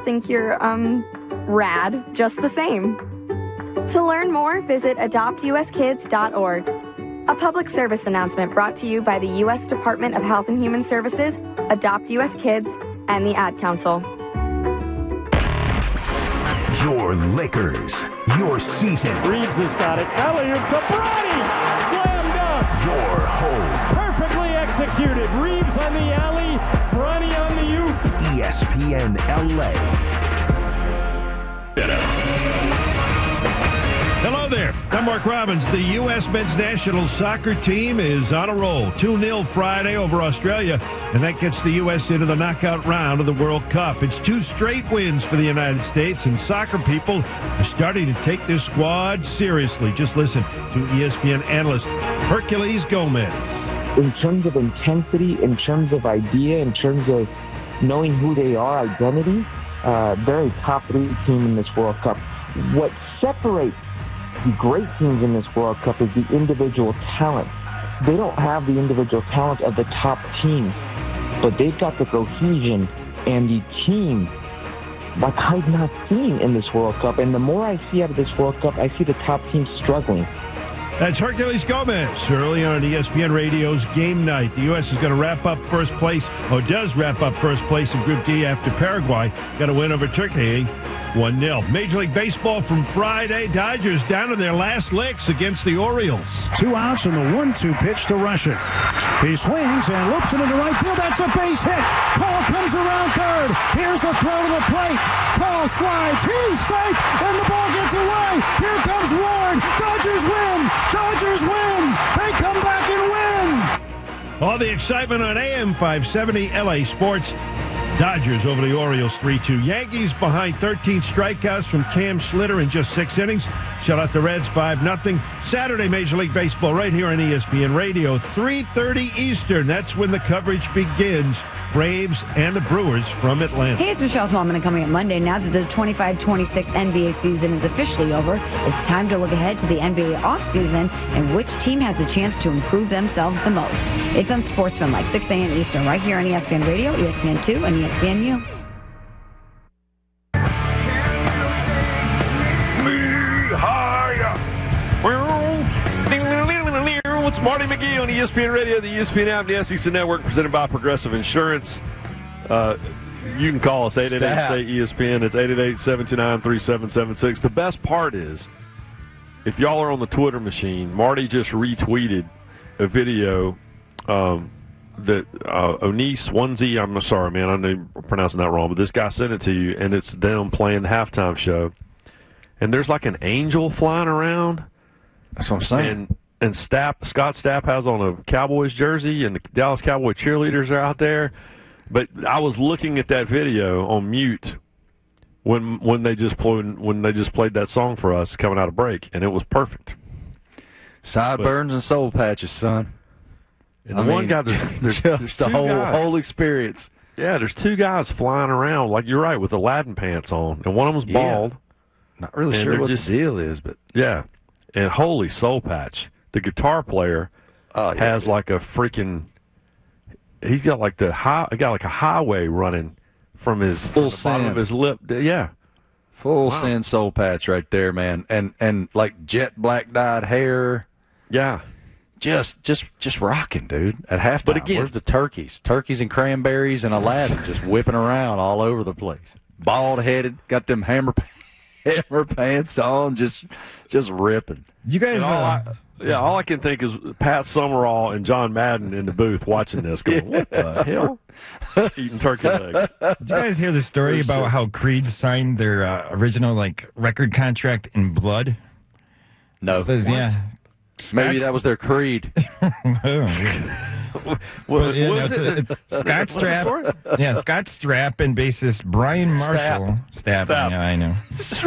think you're, rad just the same. To learn more, visit adoptuskids.org. A public service announcement brought to you by the U.S. Department of Health and Human Services, Adopt U.S. Kids, and the Ad Council. Your Lakers, your season. Reeves has got it. Alley-oop to Bronny! Slam dunk! Your home. Perfectly executed. Reeves on the alley, Bronny on the oop. ESPN LA. Hello there. I'm Mark Robbins. The U.S. men's national soccer team is on a roll. 2-0 Friday over Australia, and that gets the U.S. into the knockout round of the World Cup. It's 2 straight wins for the United States, and soccer people are starting to take this squad seriously. Just listen to ESPN analyst Herculez Gomez. In terms of intensity, in terms of idea, in terms of knowing who they are, identity, they're a top 3 team in this World Cup. What separates the great teams in this World Cup is the individual talent. They don't have the individual talent of the top teams, but they've got the cohesion and the team like I've not seen in this World Cup. And the more I see out of this World Cup, I see the top teams struggling. That's Herculez Gomez early on ESPN Radio's Game Night. The U.S. is going to wrap up first place, or does wrap up first place in Group D after Paraguay got a win over Turkey, 1-0. Major League Baseball from Friday. Dodgers down to their last licks against the Orioles. 2 outs and the 1-2 pitch to Russian. He swings and loops it into right field. That's a base hit. Paul comes around third. Here's the throw to the plate. Paul slides. He's safe, and the ball gets away. Here comes Ward. Dodgers win. Dodgers win. They come back and win. All the excitement on AM 570 LA Sports. Dodgers over the Orioles 3-2. Yankees behind 13 strikeouts from Cam Slitter in just 6 innings. Shut out the Reds 5-0. Saturday Major League Baseball right here on ESPN Radio, 3:30 Eastern. That's when the coverage begins. Braves and the Brewers from Atlanta. Hey, it's Michelle Smallman, and coming up Monday, now that the 25-26 NBA season is officially over, it's time to look ahead to the NBA offseason and which team has a chance to improve themselves the most. It's on Sportsman, like 6 a.m. Eastern, right here on ESPN Radio, ESPN2, and ESPNU. It's Marty McGee on ESPN Radio, the ESPN app, the SEC Network, presented by Progressive Insurance. You can call us, 888-SAY-ESPN. It's 888-729-3776. The best part is, if y'all are on the Twitter machine, Marty just retweeted a video that Onise, 1Z, I'm sorry, man, I'm pronouncing that wrong, but this guy sent it to you, and it's them playing the halftime show. And there's like an angel flying around. That's what I'm saying. And Scott Stapp has on a Cowboys jersey, and the Dallas Cowboy cheerleaders are out there. But I was looking at that video on mute when they just played that song for us coming out of break, and it was perfect. Sideburns and soul patches, son. And one guy, there's the whole experience. Yeah, there's 2 guys flying around, like you're right, with Aladdin pants on, and one of them's bald. Not really sure what the deal is, but yeah. And holy soul patch. The guitar player has like a freaking. He's got like a highway running from his from the bottom of his lip. Yeah, full send soul patch right there, man. And like jet black dyed hair. Yeah, just rocking, dude. At halftime, but again, where's the turkeys? Turkeys and cranberries and Aladdin just whipping around all over the place. Bald headed, got them hammer pants on, just ripping. You guys. All I can think is Pat Summerall and John Madden in the booth watching this, going, "What the hell?" Eating turkey legs. Did you guys hear the story about how Creed signed their original record contract in blood? No. Yeah. Maybe that was their creed. Scott Strapp. Yeah, Scott Strapp and bassist Brian Marshall. Stapp. Yeah, I know.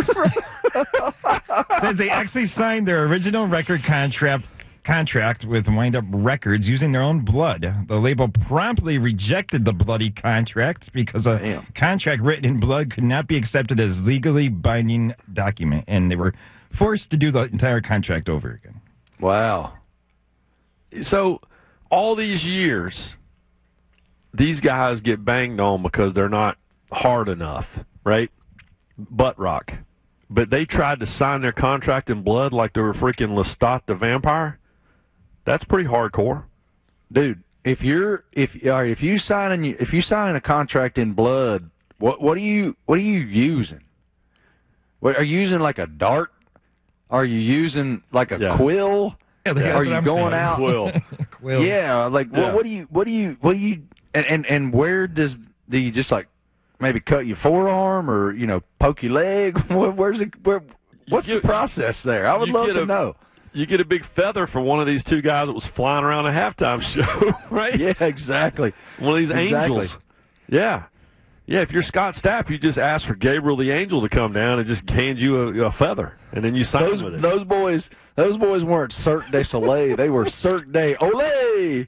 Says they actually signed their original record contract with Wind Up Records using their own blood. The label promptly rejected the bloody contract because a contract written in blood could not be accepted as legally binding document, and they were forced to do the entire contract over again. Wow. So all these years, these guys get banged on because they're not hard enough. right? Butt rock. But they tried to sign their contract in blood like they were freaking Lestat the vampire. That's pretty hardcore, dude. If you sign a contract in blood, what are you using? What are you using, like a dart? Are you using like a quill? Yeah, are you going out? Quill. Quill. Yeah, like what do you and where do you just like maybe cut your forearm or poke your leg? What's the process there? I would love to know. You get a big feather for one of these two guys that was flying around a halftime show, right? Yeah, exactly. One of these angels. Yeah. Yeah, if you're Scott Stapp, you just ask for Gabriel the Angel to come down and just hand you a feather, and then you sign with it. Those boys weren't Cirque du Soleil. They were Cirque du Olay.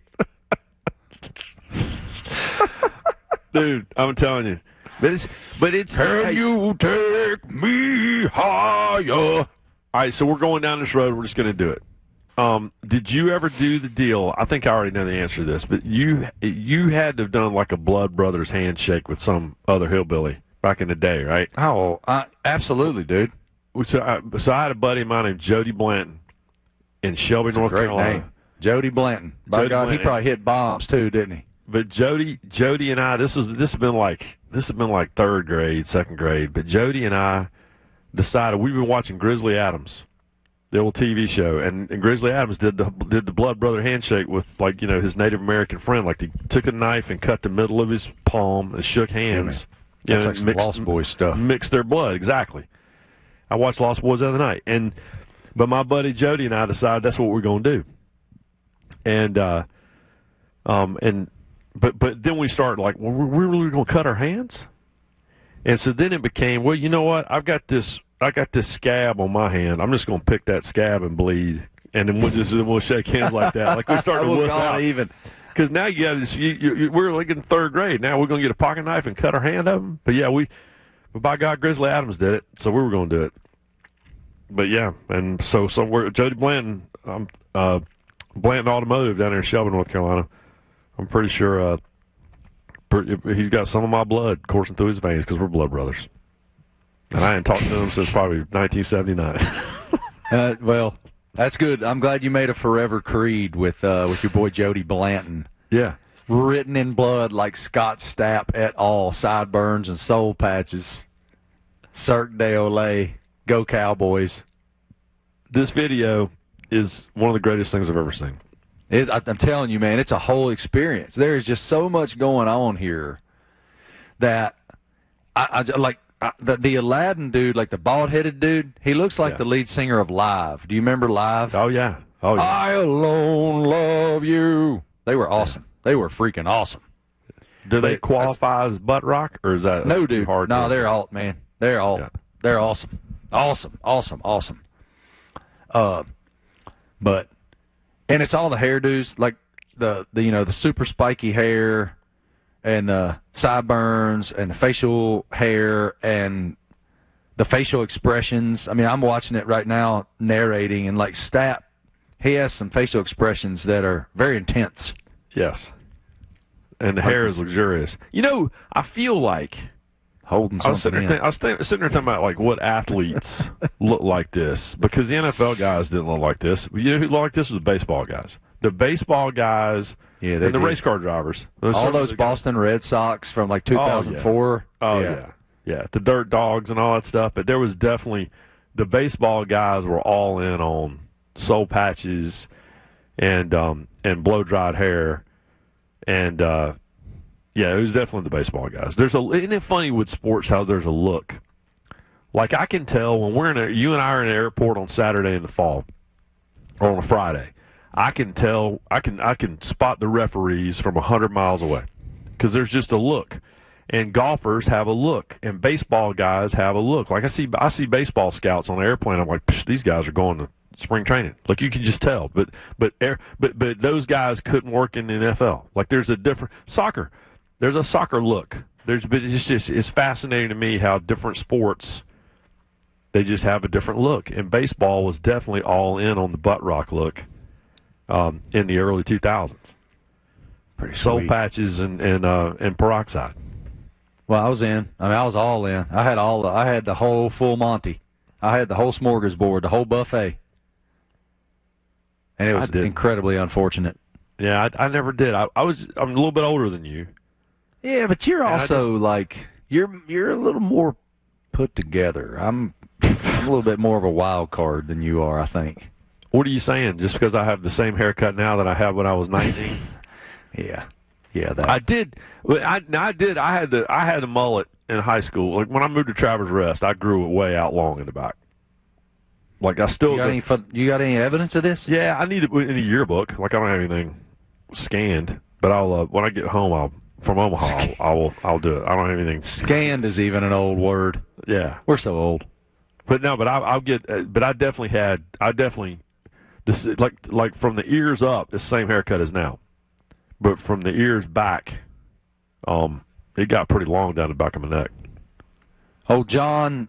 Dude, I'm telling you. But it's Can you take me higher? All right, so we're going down this road. We're just going to do it. Did you ever do the deal? I think I already know the answer to this, but you had to have done like a Blood Brothers handshake with some other hillbilly back in the day, right? Oh, absolutely, dude. So I had a buddy of mine named Jody Blanton in Shelby, North Carolina. Name. Jody Blanton. By God, he probably hit bombs too, didn't he? But Jody and I, this has been like third grade, second grade. But Jody and I decided we've been watching Grizzly Adams, the old TV show, and Grizzly Adams did the Blood Brother handshake with his Native American friend. Like he took a knife and cut the middle of his palm and shook hands. That's like some Lost Boys stuff. Mixed their blood, exactly. I watched Lost Boys the other night, but my buddy Jody and I decided that's what we're going to do. But then we started like, well, we're really going to cut our hands. And so then it became, well, you know what? I got this scab on my hand. I'm just going to pick that scab and bleed, and then we'll shake hands like that. Like we started to wuss out. Even because now you got this. We're like in third grade. Now we're going to get a pocket knife and cut our hand open. But yeah, but by God, Grizzly Adams did it, so we were going to do it. But yeah, and so we're Jody Blanton, Blanton Automotive down there in Shelby, North Carolina. I'm pretty sure. He's got some of my blood coursing through his veins because we're blood brothers. And I hadn't talked to him since probably 1979. Well, that's good. I'm glad you made a forever creed with your boy Jody Blanton. Yeah. Written in blood like Scott Stapp et al. Sideburns and soul patches. Cirque du Olay. Go Cowboys. This video is one of the greatest things I've ever seen. I'm telling you, man, it's a whole experience. There is just so much going on here that I like the Aladdin dude, like the bald-headed dude. He looks like the lead singer of Live. Do you remember Live? Oh, yeah. Oh, yeah. I alone love you. They were awesome. Yeah. They were freaking awesome. Do they qualify as butt rock, or is that no, too dude? hard? No, they're all, man. They're all. Yeah. They're awesome. Awesome. But. And it's all the hairdos, like the super spiky hair, and the sideburns, and the facial hair, and the facial expressions. I mean, I'm watching it right now, narrating, and like Stapp, he has some facial expressions that are very intense. Yes, and the hair is luxurious. I feel like holding something I was sitting there talking about like what athletes look like this, because the NFL guys didn't look like this. You know who looked like this was the baseball guys. The baseball guys and the race car drivers. All those Boston Red Sox from like 2004. Oh, yeah. The Dirt Dogs and all that stuff. But there was definitely the baseball guys were all in on soul patches and blow-dried hair. And, yeah, it was definitely the baseball guys. Isn't it funny with sports how there's a look? Like I can tell when you and I are in an airport on Saturday in the fall or on a Friday. I can tell. I can spot the referees from 100 miles away because there's just a look. And golfers have a look, and baseball guys have a look. Like I see baseball scouts on the airplane. I'm like, these guys are going to spring training. Like you can just tell. But those guys couldn't work in the NFL. Like there's a different soccer. There's a soccer look. It's fascinating to me how different sports, they just have a different look. And baseball was definitely all in on the butt rock look in the early 2000s. Pretty soul sweet. Patches and peroxide. Well, I was in. I mean, I was all in. I had the whole full Monty. I had the whole smorgasbord, the whole buffet. And it was incredibly unfortunate. Yeah, I never did. I'm a little bit older than you. Yeah, but you're also you're a little more put together. I'm a little bit more of a wild card than you are, I think. What are you saying? Just because I have the same haircut now that I had when I was 19? Yeah. I did. I had a mullet in high school. Like when I moved to Traverse Rest, I grew it way out long in the back. Like I still. You got any evidence of this? Yeah, I need it in a yearbook. Like I don't have anything scanned, but I'll when I get home, from Omaha, I'll do it. I don't have anything scanned. Is even an old word. Yeah, we're so old. But I'll get. But I definitely this like from the ears up, the same haircut as now. But from the ears back, it got pretty long down the back of my neck. Oh, John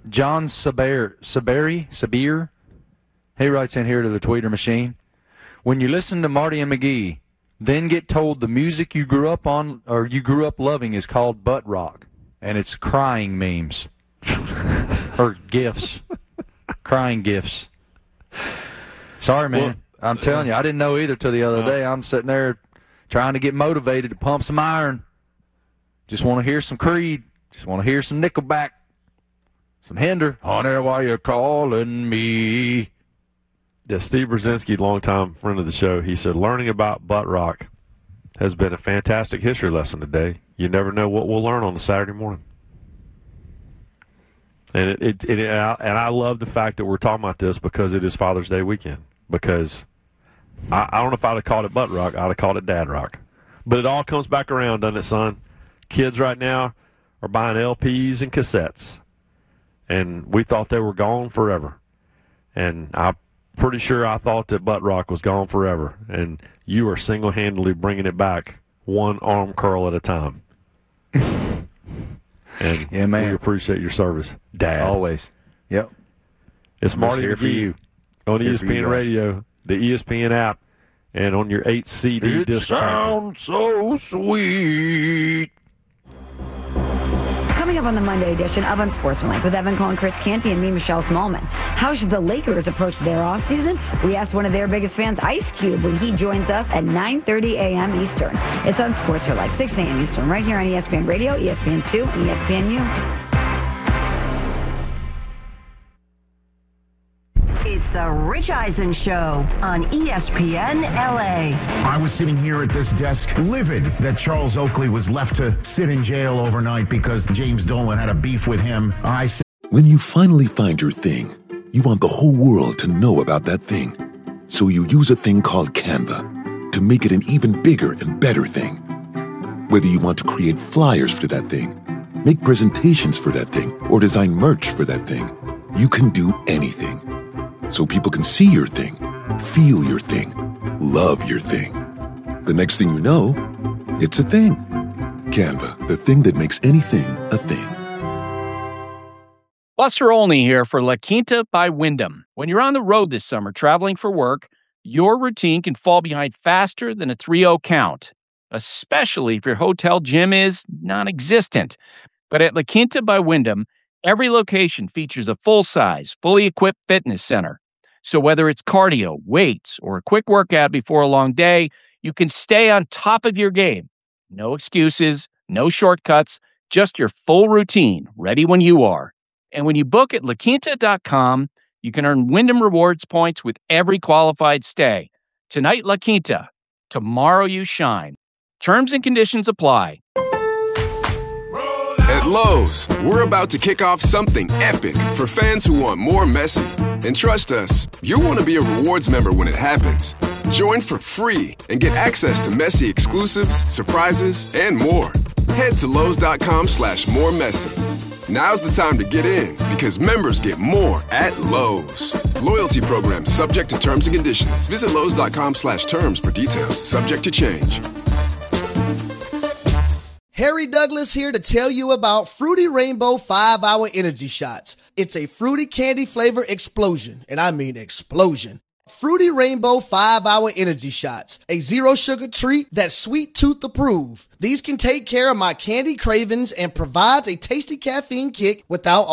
Sabir, he writes in here to the tweeter machine. When you listen to Marty and McGee, then get told the music you grew up on or you grew up loving is called butt rock, and it's crying memes or gifs, crying gifs. Sorry, man. Well, I'm telling you, I didn't know either till the other day. I'm sitting there trying to get motivated to pump some iron. Just want to hear some Creed. Just want to hear some Nickelback. Some Hinder. Honey, why you calling me? Yeah, Steve Brzezinski, longtime friend of the show, he said, learning about butt rock has been a fantastic history lesson today. You never know what we'll learn on a Saturday morning. And I love the fact that we're talking about this because it is Father's Day weekend. Because I don't know if I'd have called it butt rock. I'd have called it dad rock. But it all comes back around, doesn't it, son? Kids right now are buying LPs and cassettes. And we thought they were gone forever. And I'm pretty sure I thought that butt rock was gone forever. And you are single-handedly bringing it back one arm curl at a time. And yeah, man. We appreciate your service, Dad. Always. Yep. It's Marty here for you. On ESPN Radio, the ESPN app, and on your 8 CD disc. It sounds so sweet. Coming up on the Monday edition of Unsportsmanlike with Evan Cohen, Chris Canty, and me, Michelle Smallman. How should the Lakers approach their offseason? We asked one of their biggest fans, Ice Cube, when he joins us at 9:30 a.m. Eastern. It's Unsportsmanlike, 6 a.m. Eastern, right here on ESPN Radio, ESPN2, and ESPNU. It's the Rich Eisen Show on ESPN LA. I was sitting here at this desk livid that Charles Oakley was left to sit in jail overnight because James Dolan had a beef with him. I said, when you finally find your thing, you want the whole world to know about that thing. So you use a thing called Canva to make it an even bigger and better thing. Whether you want to create flyers for that thing, make presentations for that thing, or design merch for that thing, you can do anything. So people can see your thing, feel your thing, love your thing. The next thing you know, it's a thing. Canva, the thing that makes anything a thing. Buster Olney here for La Quinta by Wyndham. When you're on the road this summer traveling for work, your routine can fall behind faster than a 3-0 count, especially if your hotel gym is non-existent. But at La Quinta by Wyndham, every location features a full-size, fully equipped fitness center. So whether it's cardio, weights, or a quick workout before a long day, you can stay on top of your game. No excuses, no shortcuts, just your full routine, ready when you are. And when you book at LaQuinta.com, you can earn Wyndham Rewards points with every qualified stay. Tonight, La Quinta. Tomorrow, you shine. Terms and conditions apply. At Lowe's, we're about to kick off something epic for fans who want more Messi. And trust us, you'll want to be a rewards member when it happens. Join for free and get access to Messi exclusives, surprises, and more. Head to Lowe's.com/more Messi. Now's the time to get in because members get more at Lowe's. Loyalty program subject to terms and conditions. Visit Lowe's.com/terms for details. Subject to change. Harry Douglas here to tell you about Fruity Rainbow 5-Hour Energy Shots. It's a fruity candy flavor explosion, and I mean explosion. Fruity Rainbow 5-Hour Energy Shots, a zero-sugar treat that's sweet tooth approved. These can take care of my candy cravings and provides a tasty caffeine kick without